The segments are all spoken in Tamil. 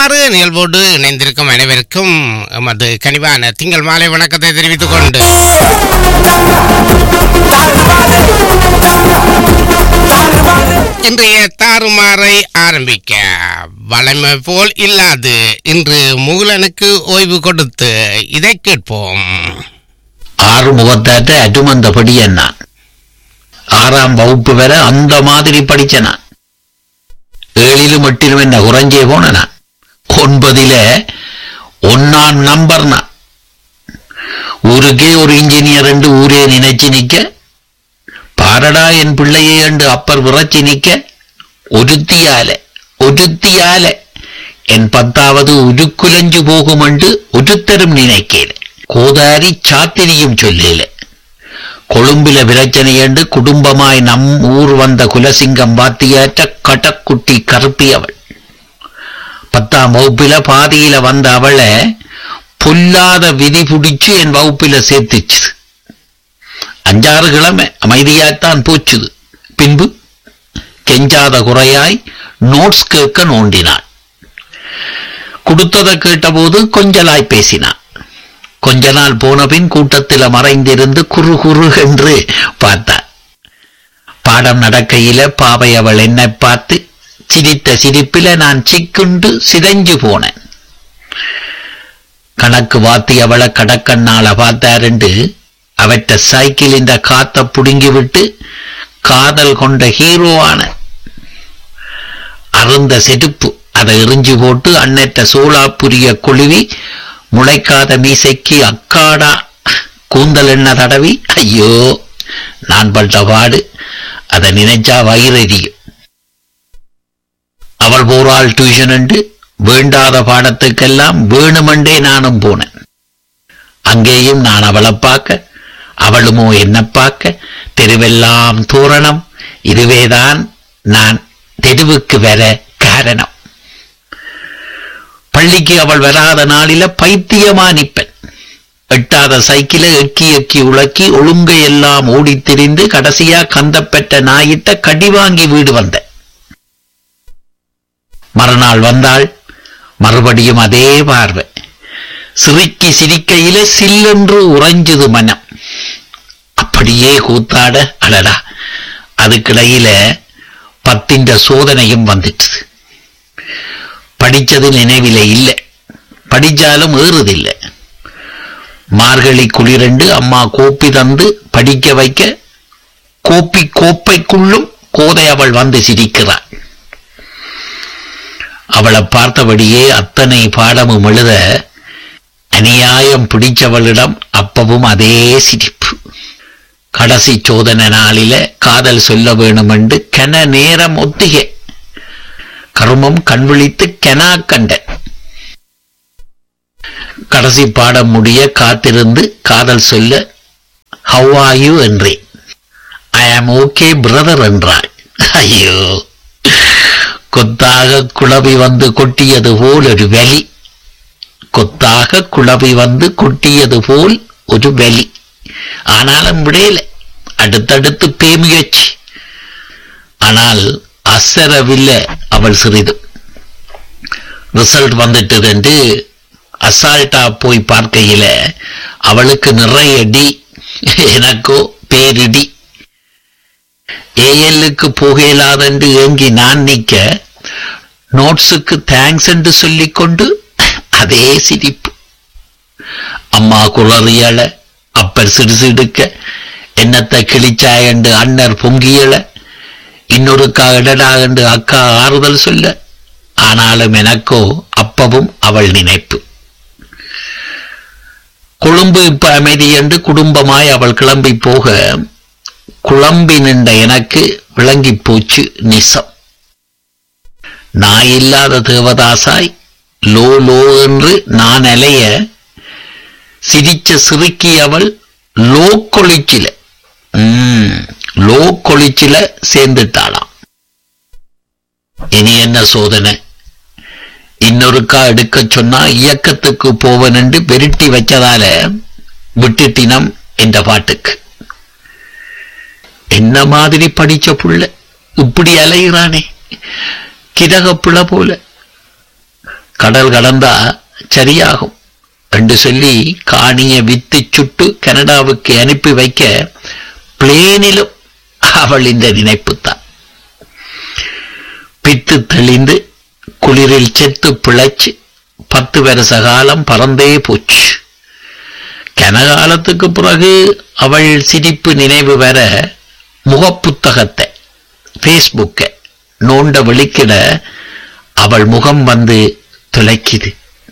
தாறுமாறு நிகழ்வோடு இணைந்திருக்கும் அனைவருக்கும் எமது கனிவான திங்கள் மாலை வணக்கத்தை தெரிவித்துக் கொண்டு இன்றைய தாறுமாறை ஆரம்பிக்க வளமை போல் இல்லாது இன்று முகுலனுக்கு ஓய்வு கொடுத்து இதை கேட்போம். ஆறு முகத்தாற்ற அட்டுமந்தபடி நான் 6ஆம் வகுப்பு வரை அந்த மாதிரி படிச்ச நான் 7லும் 8லும் என்ன குறைஞ்சே போன நான் 9ல 1ஆம் நம்பர் நான் ஊருக்கே ஒரு இன்ஜினியர் என்று ஊரே நினைச்சு நிக்க பாரடா என் பிள்ளையே என்று அப்பர் விറச்சி நிக்க ஒருத்தியால என் 10வது உருக்குலஞ்சு போகும் என்று ஒருத்தரும் நினைக்கல. கோதாரி சாத்திரியும் சொல்லல. கொழும்பில பிரச்சனை என்று குடும்பமாய் நம் ஊர் வந்த குலசிங்கம் பாத்தியாற்ற கடக்குட்டி கருப்பி அவள் 10ஆம் வகுப்பில பாதியில வந்த அவளை பொல்லாத விதி பிடிச்சு என் வகுப்பில சேர்த்துச்சு. 5-6 கிழமை அமைதியாத்தான் போச்சுது. பின்பு கெஞ்சாத குறையாய் நோட்ஸ் கேட்க நோண்டினாள். கொடுத்ததை கேட்டபோது கொஞ்சலாய் பேசினாள். கொஞ்ச நாள் போன பின் கூட்டத்தில் மறைந்திருந்து குறு குறு என்று பார்த்தார். பாடம் நடக்கையில பாவை அவள் என்னை பார்த்து சிரித்த சிரிப்பில நான் சிக்குண்டு சிதைஞ்சு போனேன். கணக்கு வாத்தி அவளை கடக்கண்ணால பார்த்தாருண்டு அவற்ற சைக்கிள் இந்த காத்த புடுங்கி விட்டு காதல் கொண்ட ஹீரோவான அருந்த செடுப்பு அதை எறிஞ்சு போட்டு அன்னற்ற சோளாப்புரிய கொழுவி முளைக்காத மீசைக்கு அக்காடா கூந்தல் என்ன தடவி ஐயோ நான் பட்ட பாடு அதை நினைச்சா வயிறெறியும். அவள் போறாள் டியூஷன் என்று வேண்டாத பாடத்துக்கெல்லாம் வேணுமென்றே நானும் போனேன். அங்கேயும் நான் அவளை பார்க்க அவளுமோ என்ன பார்க்க தெருவெல்லாம் தோரணம். இதுவேதான் நான் தெருவுக்கு வர காரணம். பள்ளிக்கு அவள் வராத நாளில பைத்தியமா நிப்பன். எட்டாத சைக்கிளை எக்கி எக்கி உழக்கி ஒழுங்கை எல்லாம் ஓடித் திரிந்து கடைசியா கந்தப்பெற்ற நாயிட்ட கடி வாங்கி வீடு வந்த. மறுநாள் வந்தாள். மறுபடியும் அதே பார்வை. சிரிக்கி சிரிக்கையில சில்லென்று உறைஞ்சது மனம். அப்படியே கூத்தாட அடடா. அதுக்கிடையில 10 சோதனையும் வந்துச்சு. படிச்சது நினைவில இல்லை. படிச்சாலும் ஏறுதில்லை. மார்கழி குளிரண்டு அம்மா கோப்பி தந்து படிக்க வைக்க கோப்பைக்குள்ளும் கோதை அவள் வந்து சிரிக்கிறாள். அவளை பார்த்தபடியே அத்தனை பாடமும் எழுத அநியாயம் பிடிச்சவளிடம் அப்பவும் அதே சிரிப்பு. கடைசி சோதனை நாளில காதல் சொல்ல வேணுமென்று கன நேரம் ஒத்திகை. கருமம் கண்விழித்து கெனா கண்டன். கடைசி பாடம் முடிய காத்திருந்து காதல் சொல்ல ஹவ் ஆர் யூ என்றேன். ஐ ஆம் ஓகே பிரதர் என்றாள். ஐயோ, கொத்தாக குழவி வந்து கொட்டியது போல் ஒரு வலி. கொத்தாக குழவி வந்து கொட்டியது போல் ஒரு வலி. ஆனாலும் விடையில அடுத்தடுத்து பேமியச்சு. ஆனால் அசரவில்லை அவள் சிறிது. ரிசல்ட் வந்துட்டு என்று அசால்ட்டா போய் பார்க்கையில அவளுக்கு நிறைய டி, எனக்கோ பேரிடி. ஏஎல்லுக்கு போகலாதென்று ஏங்கி நான் நிக்க நோட்ஸுக்கு தேங்க்ஸ் என்று சொல்லிக்கொண்டு அதே சிரிப்பு. அம்மா குளறியல, அப்பர் சிறுசிடுக்க, என்னத்தை கிழிச்சா என்று அண்ணர் பொங்கியல, இன்னொருக்கா இடடா என்று அக்கா ஆறுதல் சொல்ல. ஆனாலும் எனக்கோ அப்பவும் அவள் நினைப்பு. கொழும்பு இப்ப அமைதி என்று குடும்பமாய் அவள் கிளம்பி போக குழம்பி நின்ற எனக்கு விளங்கி போச்சு நிசம். நான் இல்லாத தேவதாசாய் லோ லோ என்று நான் அலைய சிரிச்ச சிறுக்கி அவள் லோ கொளிச்சில சேர்ந்துட்டாளாம். இனி என்ன சோதனை? இன்னொருக்கா எடுக்க சொன்னா இயக்கத்துக்கு போவன் என்று பெருட்டி வச்சதால விட்டுட்டினம் என்ற பாட்டுக்கு. என்ன மாதிரி படிச்ச புள்ள இப்படி அலைகிறானே கிரகப்புள்ள போல. கடல் கடந்தா சரியாகும் என்று சொல்லி காணிய வித்து சுட்டு கனடாவுக்கு அனுப்பி வைக்க பிளேனிலும் அவள் இந்த நினைப்புத்தான். பித்து தெளிந்து குளிரில் செத்து பிழைச்சு 10 வருஷ காலம் பறந்தே போச்சு. கனகாலத்துக்கு பிறகு அவள் சிரிப்பு நினைவு வர முகப்புத்தகத்தை பேஸ்புக்கை நோண்ட வெளிக்கிட அவள் முகம் வந்து துளைக்குது.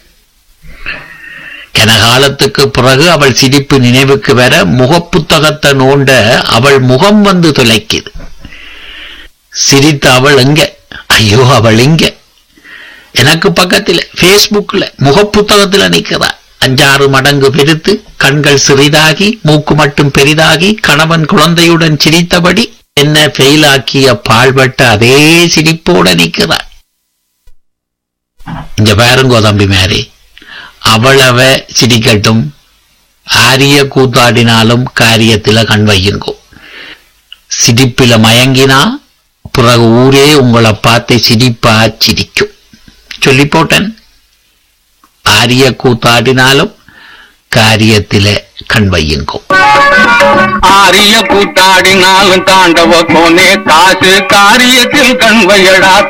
கனகாலத்துக்கு பிறகு அவள் சிரிப்பு நினைவுக்கு வர முகப்புத்தகத்தை நோண்ட அவள் முகம் வந்து துளைக்குது. சிரித்த அவள் எங்க? ஐயோ, அவள் இங்க எனக்கு பக்கத்தில் பேஸ்புக்ல முகப்புத்தகத்துல நிற்கிறா. 5-6 மடங்கு பெருத்து, கண்கள் சிறிதாகி, மூக்கு மட்டும் பெரிதாகி, கணவன் குழந்தையுடன் சிரித்தபடி என்ன ஃபெயிலாக்கிய பாழ்பட்ட அதே சிரிப்போட நிற்கிறாள். இங்க பாருங்கோ தம்பி மேரி, அவளவ சிரிக்கட்டும், ஆரிய கூத்தாடினாலும் காரியத்தில கண் வையுங்கோ. சிரிப்பில மயங்கினா பிறகு ஊரே உங்களை பார்த்து சிரிப்பா சிரிக்கும். சொல்லி போட்டேன். ஆரிய கூத்தாடினாலும் காரியத்தில கண் வையுங்கோ. ஆரிய கூத்தாடினாலும் தாண்டவ கோனே காசு காரியத்தில் கண் வையடா.